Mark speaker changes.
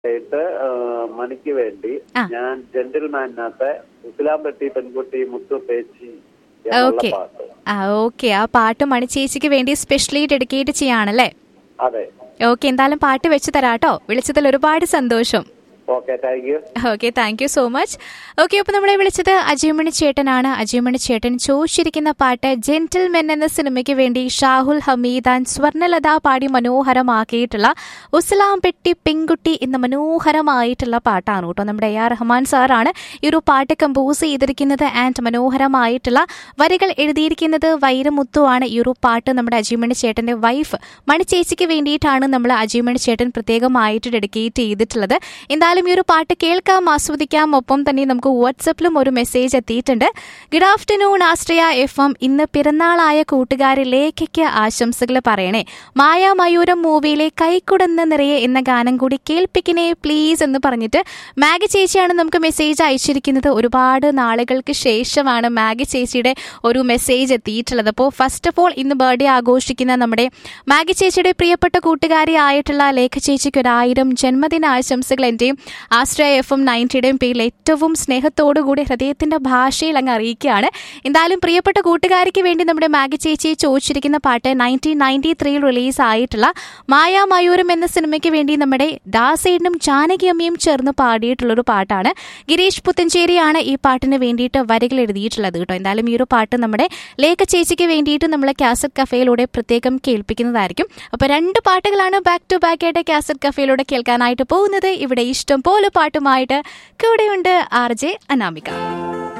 Speaker 1: ആയിട്ട് മണിക്ക് വേണ്ടി ഞാൻ ജെന്റിൽമാനകത്തെ ഉസിലാമ്പെട്ടി പെൺകുട്ടി മുത്തു പേച്ചി എന്നുള്ള പാട്ട്.
Speaker 2: ഓക്കെ, ആ പാട്ട് മണി ചേച്ചിക്ക് വേണ്ടി സ്പെഷ്യലി ഡെഡിക്കേറ്റ് ചെയ്യാണല്ലേ?
Speaker 1: അതെ.
Speaker 2: ഓക്കെ, എന്തായാലും പാട്ട് വെച്ച് തരാട്ടോ. വിളിച്ചതിൽ ഒരുപാട് സന്തോഷം.
Speaker 1: Okay, thank you.
Speaker 2: Okay, thank you so much. Okay, അപ്പോൾ നമ്മളെ വിളിച്ചത് അജയമണി ചേട്ടനാണ്. അജയമണി ചേട്ടൻ ചോദിച്ചിരിക്കുന്ന പാട്ട് ജെന്റിൽമെൻ എന്ന സിനിമയ്ക്ക് വേണ്ടി ഷാഹുൽ ഹമീദ് ആൻഡ് സ്വർണലത പാടി മനോഹരമാക്കിയിട്ടുള്ള ഉസ്ലാം പെട്ടി പെൺകുട്ടി എന്ന മനോഹരമായിട്ടുള്ള പാട്ടാണ് കേട്ടോ. നമ്മുടെ AR റഹ്മാൻ സാറാണ് ഈ ഒരു പാട്ട് കമ്പോസ് ചെയ്തിരിക്കുന്നത്. ആൻഡ് മനോഹരമായിട്ടുള്ള വരികൾ എഴുതിയിരിക്കുന്നത് വൈരമുത്തു ആണ്. ഈ ഒരു പാട്ട് നമ്മുടെ അജയമണി ചേട്ടന്റെ വൈഫ് മണി ചേച്ചിക്ക് വേണ്ടിയിട്ടാണ് നമ്മൾ അജയമണി ചേട്ടൻ പ്രത്യേകമായിട്ട് ഡെഡിക്കേറ്റ് ചെയ്തിട്ടുള്ളത്. എന്തായാലും ഈ ഒരു പാട്ട് കേൾക്കാം, ആസ്വദിക്കാം. ഒപ്പം തന്നെ നമുക്ക് വാട്സപ്പിലും ഒരു മെസ്സേജ് എത്തിയിട്ടുണ്ട്. ഗുഡ് ആഫ്റ്റർനൂൺ ആശ്രയ FM. ഇന്ന് പിറന്നാളായ കൂട്ടുകാരി ലേഖയ്ക്ക് ആശംസകൾ പറയണേ. മായാമയൂരം മൂവിയിലെ കൈക്കുടന്ന് നിറയെ എന്ന ഗാനം കൂടി കേൾപ്പിക്കണേ പ്ലീസ് എന്ന് പറഞ്ഞിട്ട് മാഗി ചേച്ചിയാണ് നമുക്ക് മെസ്സേജ് അയച്ചിരിക്കുന്നത്. ഒരുപാട് നാളുകൾക്ക് ശേഷമാണ് മാഗി ചേച്ചിയുടെ ഒരു മെസ്സേജ് എത്തിയിട്ടുള്ളത്. അപ്പോൾ ഫസ്റ്റ് ഓഫ് ഓൾ ഇന്ന് ബർത്ത്ഡേ ആഘോഷിക്കുന്ന നമ്മുടെ മാഗി ചേച്ചിയുടെ പ്രിയപ്പെട്ട കൂട്ടുകാരി ആയിട്ടുള്ള ലേഖ ചേച്ചിക്ക് 1000 ജന്മദിന ആശംസകൾ എന്റെയും ആശ്രയ FM 90യുടെയും പേരിൽ ഏറ്റവും സ്നേഹത്തോടുകൂടി ഹൃദയത്തിന്റെ ഭാഷയിൽ അങ്ങ് അറിയിക്കുകയാണ്. എന്തായാലും പ്രിയപ്പെട്ട കൂട്ടുകാരിക്ക് വേണ്ടി നമ്മുടെ മാഗി ചേച്ചി ചോദിച്ചിരിക്കുന്ന പാട്ട് 1993 റിലീസ് ആയിട്ടുള്ള മായാമയൂരം എന്ന സിനിമയ്ക്ക് വേണ്ടി നമ്മുടെ ദാസേനും ജാനകി അമ്മയും ചേർന്ന് പാടിയിട്ടുള്ളൊരു പാട്ടാണ്. ഗിരീഷ് പുത്തഞ്ചേരിയാണ് ഈ പാട്ടിന് വേണ്ടിയിട്ട് വരികൾ എഴുതിയിട്ടുള്ളത് കേട്ടോ. എന്തായാലും ഈ ഒരു പാട്ട് നമ്മുടെ ലേഖ ചേച്ചിക്ക് വേണ്ടിയിട്ട് നമ്മൾ കാസറ്റ് കഫേയിലൂടെ പ്രത്യേകം കേൾപ്പിക്കുന്നതായിരിക്കും. അപ്പോൾ 2 പാട്ടുകളാണ് ബാക്ക് ടു ബാക്ക് ആയിട്ട് കാസറ്റ് കഫേയിലൂടെ കേൾക്കാനായിട്ട് പോകുന്നത്. ഇവിടെ ഇഷ്ടം പോലെ പാട്ടുമായിട്ട് കൂടെയുണ്ട് RJ അനാമിക.